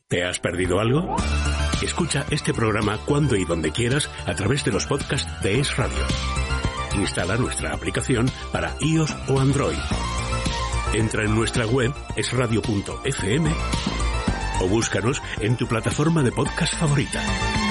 ¿Te has perdido algo? Escucha este programa cuando y donde quieras a través de los podcasts de Es Radio. Instala nuestra aplicación para iOS o Android. Entra en nuestra web esradio.fm o búscanos en tu plataforma de podcast favorita.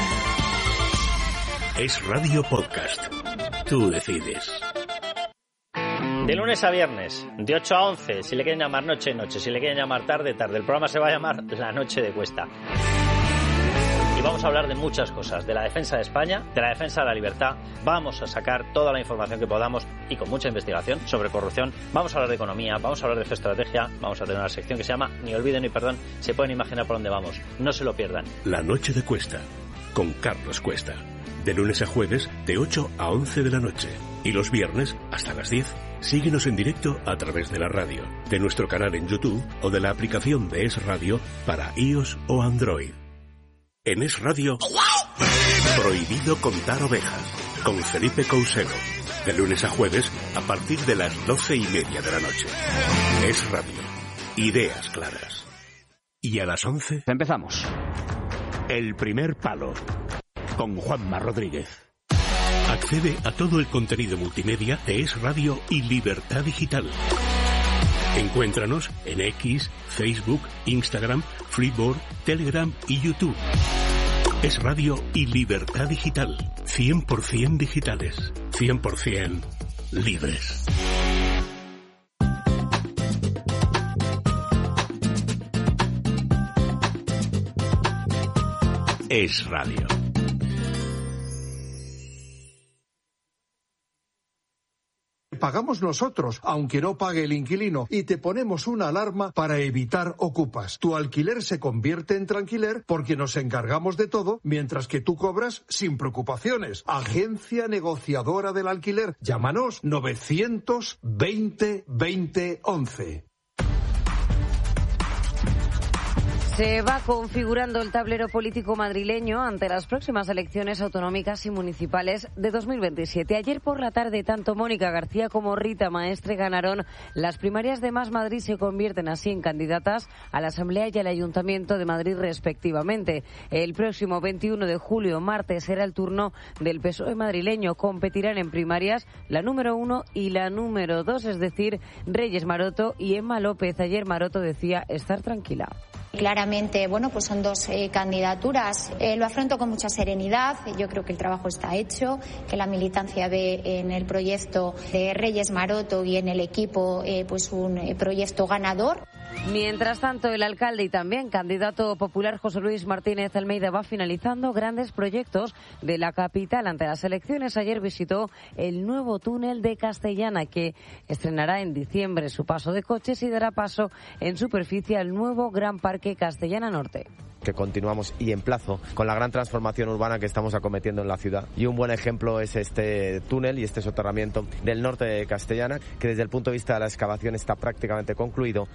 Es Radio Podcast. Tú decides. De lunes a viernes, de 8 a 11, si le quieren llamar noche, noche, si le quieren llamar tarde, tarde. El programa se va a llamar La Noche de Cuesta. Y vamos a hablar de muchas cosas, de la defensa de España, de la defensa de la libertad. Vamos a sacar toda la información que podamos y con mucha investigación sobre corrupción. Vamos a hablar de economía, vamos a hablar de geoestrategia, vamos a tener una sección que se llama Ni olviden ni perdón. Se pueden imaginar por dónde vamos, no se lo pierdan. La Noche de Cuesta, con Carlos Cuesta. De lunes a jueves, de 8 a 11 de la noche. Y los viernes, hasta las 10. Síguenos en directo a través de la radio, de nuestro canal en YouTube o de la aplicación de Es Radio para iOS o Android. En Es Radio, Prohibido contar ovejas, con Felipe Couselo. De lunes a jueves, a partir de las 12:30 de la noche. Es Radio. Ideas claras. Y a las 11... Empezamos. El primer palo, con Juanma Rodríguez. Accede a todo el contenido multimedia de Es Radio y Libertad Digital. Encuéntranos en X, Facebook, Instagram, Flipboard, Telegram y YouTube. Es Radio y Libertad Digital. 100% digitales. 100% libres. Es Radio. Pagamos nosotros, aunque no pague el inquilino, y te ponemos una alarma para evitar ocupas. Tu alquiler se convierte en tranquiler porque nos encargamos de todo, mientras que tú cobras sin preocupaciones. Agencia Negociadora del Alquiler. Llámanos 920 20 11. Se va configurando el tablero político madrileño ante las próximas elecciones autonómicas y municipales de 2027. Ayer por la tarde, tanto Mónica García como Rita Maestre ganaron las primarias de Más Madrid. Se convierten así en candidatas a la Asamblea y al Ayuntamiento de Madrid respectivamente. El próximo 21 de julio, martes, será el turno del PSOE madrileño. Competirán en primarias la número 1 y la número 2, es decir, Reyes Maroto y Emma López. Ayer Maroto decía estar tranquila. Claramente, bueno, pues son dos candidaturas. Lo afronto con mucha serenidad. Yo creo que el trabajo está hecho, que la militancia ve en el proyecto de Reyes Maroto y en el equipo pues un proyecto ganador. Mientras tanto, el alcalde y también candidato popular José Luis Martínez Almeida va finalizando grandes proyectos de la capital ante las elecciones. Ayer visitó el nuevo túnel de Castellana, que estrenará en diciembre su paso de coches y dará paso en superficie al nuevo Gran Parque Castellana Norte. Que continuamos y emplazo con la gran transformación urbana que estamos acometiendo en la ciudad. Y un buen ejemplo es este túnel y este soterramiento del norte de Castellana, que desde el punto de vista de la excavación está prácticamente concluido.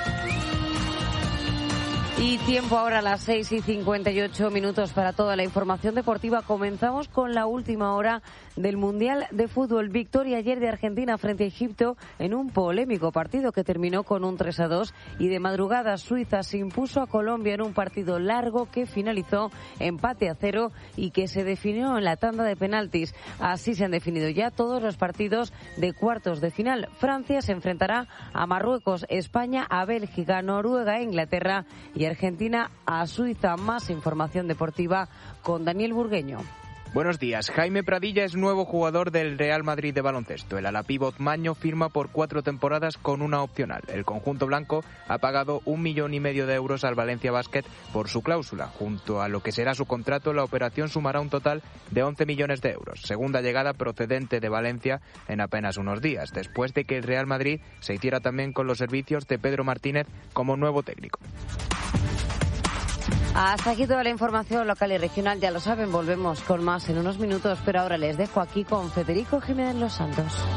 Y tiempo ahora a las 6:58 para toda la información deportiva. Comenzamos con la última hora del Mundial de Fútbol. Victoria ayer de Argentina frente a Egipto en un polémico partido que terminó con un 3-2. Y de madrugada Suiza se impuso a Colombia en un partido largo que finalizó empate a 0 y que se definió en la tanda de penaltis. Así se han definido ya todos los partidos de cuartos de final. Francia se enfrentará a Marruecos, España a Bélgica, Noruega a Inglaterra y Argentina a Suiza. Más información deportiva con Daniel Burgueño. Buenos días. Jaime Pradilla es nuevo jugador del Real Madrid de baloncesto. El alapívot maño firma por 4 temporadas con una opcional. El conjunto blanco ha pagado 1,5 millones de euros al Valencia Basket por su cláusula. Junto a lo que será su contrato, la operación sumará un total de 11 millones de euros. Segunda llegada procedente de Valencia en apenas unos días, después de que el Real Madrid se hiciera también con los servicios de Pedro Martínez como nuevo técnico. Hasta aquí toda la información local y regional, ya lo saben, volvemos con más en unos minutos, pero ahora les dejo aquí con Federico Jiménez Los Santos.